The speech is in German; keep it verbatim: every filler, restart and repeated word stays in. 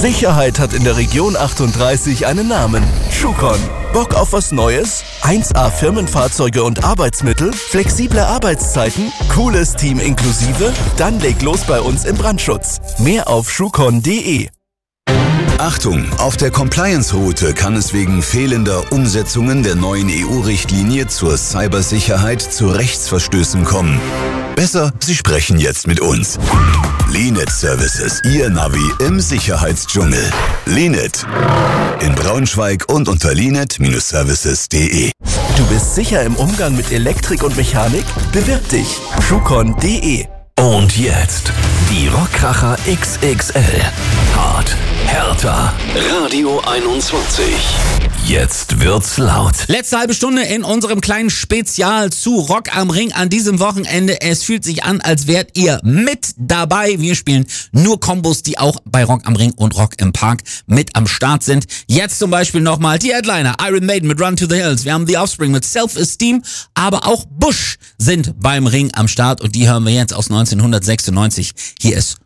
Sicherheit hat in der Region achtunddreißig einen Namen. Schucon. Bock auf was Neues? eins A Firmenfahrzeuge und Arbeitsmittel? Flexible Arbeitszeiten? Cooles Team inklusive? Dann leg los bei uns im Brandschutz. Mehr auf schucon punkt de. Achtung, auf der Compliance-Route kann es wegen fehlender Umsetzungen der neuen E U-Richtlinie zur Cybersicherheit zu Rechtsverstößen kommen. Besser, Sie sprechen jetzt mit uns. Linet Services, Ihr Navi im Sicherheitsdschungel. Linet in Braunschweig und unter linet Services punkt de. Du bist sicher im Umgang mit Elektrik und Mechanik? Bewirb dich. schucon punkt de. Und jetzt die Rockkracher X X L. Hart, härter. Radio einundzwanzig. Jetzt wird's laut. Letzte halbe Stunde in unserem kleinen Spezial zu Rock am Ring an diesem Wochenende. Es fühlt sich an, als wärt ihr mit dabei. Wir spielen nur Kombos, die auch bei Rock am Ring und Rock im Park mit am Start sind. Jetzt zum Beispiel nochmal die Headliner Iron Maiden mit Run to the Hills. Wir haben The Offspring mit Self-Esteem, aber auch Bush sind beim Ring am Start und die hören wir jetzt aus neunzehnhundertsechsundneunzig. Hier ist